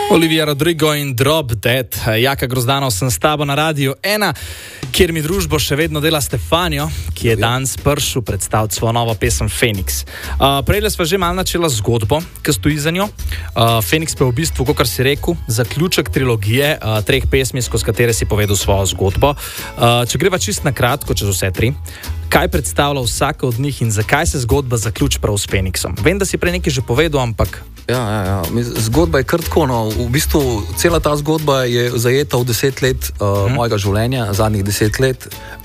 Olivia Rodrigo in Drop Dead. Jaka Grozdanov sem s tabo na Radiu 1, kjer mi družbo še vedno dela Stefanijo, ki je danes prišel predstaviti svojo novo pesem Phoenix. Prejle sva že malo načela zgodbo, ki stoji za njo. Phoenix pa je v bistvu, kot si rekel, zaključek trilogije treh pesmi, skozi katere si povedal svojo zgodbo. Če greva čist na kratko, čez vse tri, kaj predstavlja vsaka od njih in zakaj se zgodba zaključi prav s Phoenixom? Vem, da si prej nekaj že povedal, ampak... Ja. Zgodba je kar tako, no. V bistvu cela ta zgodba je zajeta v 10 let mojega življenja, zadnjih 10 let.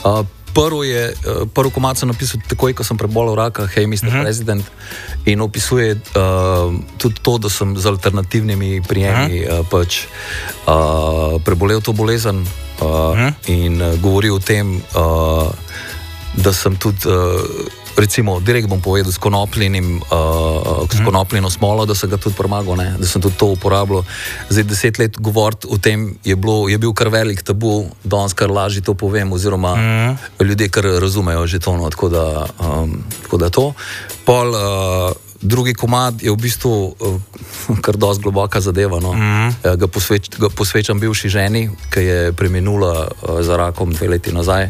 Prvi komad sem napisal takoj, ko sem prebolel raka, Hey Mr. President, in opisuje tudi to, da sem z alternativnimi prijemi prebolel to bolezen in govori o tem, da sem tudi... recimo, direkt bom povedal, s konopljino smolo, da sem ga tudi premagal, ne? Da sem tudi to uporabljal. Zdaj 10 let govoriti o tem je bil kar velik tabu, danes kar lažje to povem, oziroma ljudje kar razumejo že to, no, tako da to. Pol drugi komad je v bistvu kar dosti globoka zadeva, no. Ga posvečam bivši ženi, ki je preminula za rakom 2 leti nazaj.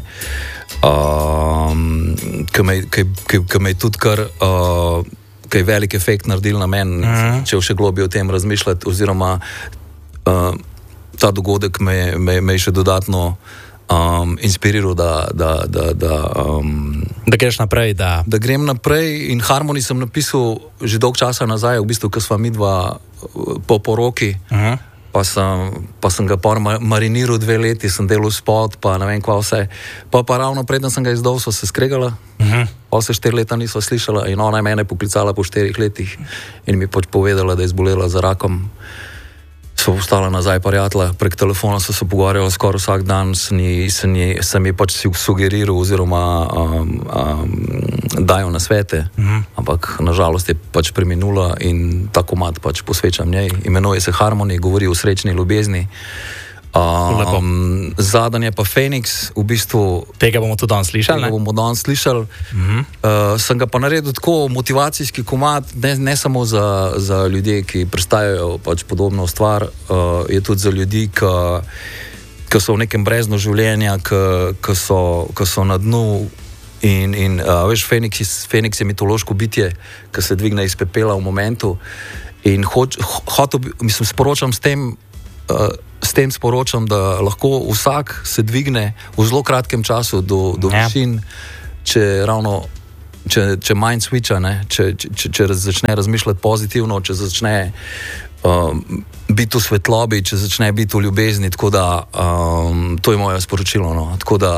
Ki me je tudi kar kaj velik efekt naredil na meni, če še globje o tem razmišljati, oziroma ta dogodek me je še dodatno inspiriral, da greš naprej, da grem naprej. In Harmony sem napisal že dolg časa nazaj, v bistvu, ko sva midva po poroki. Pa sem ga mariniral 2 leti, sem delal spot, pa ne vem kva vse. Pa ravno preden sem ga izdal, so se skregala. Pa se 4 leta nisva slišala in ona je mene poklicala po 4 letih in mi pač povedala, da je zbolela za rakom. So postala nazaj prijatelja, prek telefona so se pogovarjala skoraj vsak dan, sem ji pač sugeriral oziroma dajal na svete, ampak nažalost je pač preminula in ta komad pač posvečam njej. Imenuje se Harmony, govori o srečni ljubezni. Zadnje pa Phoenix, v bistvu... Tega bomo tudi danes slišali, ne? Tega bomo danes slišali. Sem ga pa naredil tako motivacijski komad, ne samo za ljudi, ki prestajajo pač podobno stvar, je tudi za ljudi, ki so v nekem breznu življenja, ki so na dnu in veš, Phoenix je mitološko bitje, ki se dvigne iz pepela v momentu in sporočam s tem sporočam, da lahko vsak se dvigne v zelo kratkem času do višin, če mind switcha, ne? Če začne razmišljati pozitivno, če začne biti v svetlobi, če začne biti v ljubezni, tako da to je moje sporočilo, no? Tako da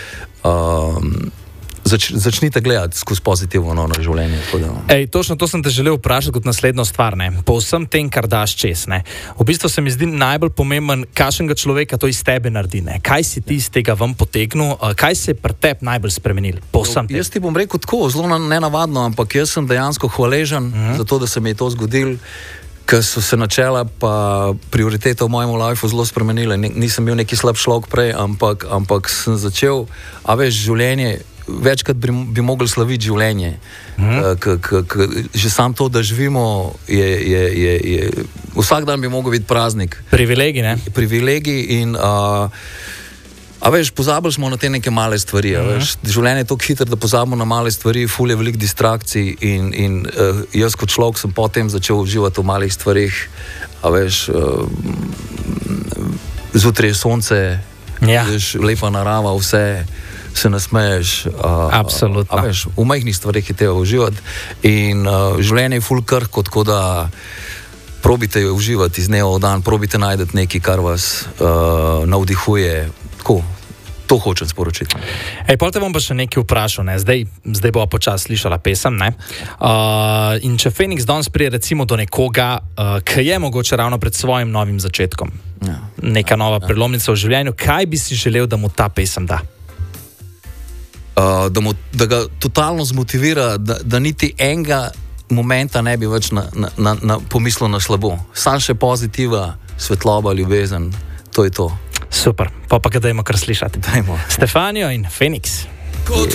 začnite gledati skozi pozitivno na življenje. Točno to sem te želel vprašati kot naslednjo stvar, ne. Po vsem tem, kar daš čez, ne. V bistvu se mi zdi najbolj pomemben, kakšnega človeka to iz tebe naredi, ne. Kaj si ti iz tega ven potegnil, kaj se je pri tebi najbolj spremenil po vsem tem? Jaz ti bom rekel tako, zelo nenavadno, ampak jaz sem dejansko hvaležen za to, da se mi je to zgodilo, ker so se načela pa prioritete v mojem lifeu zelo spremenile. Nisem bil neki slab človek prej, ampak sem začel, življenje, večkrat bi mogli slaviti življenje. Že sam to, da živimo, vsak dan bi mogel biti praznik. Privilegij, ne? Privilegij in pozabili smo na te neke male stvari. Življenje je tako hitro, da pozabimo na male stvari, ful je veliko distrakcij in jaz kot človek sem potem začel uživati v malih stvarih. Zjutraj je sonce, lepa narava, vse, se nasmeješ. Absolutno. V majhnih stvarih je treba uživati in življenje je ful krhko, tako da probite uživati iz dneva v dan, probite najdeti nekaj, kar vas navdihuje. Tako, to hočem sporočiti. Pol te bom pa še nekaj vprašal, ne? Zdaj bova počas slišala pesem, ne? In če Phoenix danes prije recimo do nekoga, ki je mogoče ravno pred svojim novim začetkom, neka nova prelomnica v življenju, kaj bi si želel, da mu ta pesem da? Da ga totalno zmotivira, da niti enega momenta ne bi več pomislil na slabo. Sam še pozitiva, svetloba, ljubezen, to je to. Super, pa ga dajmo kar slišati. Dajmo. Stefanijo in Phoenix.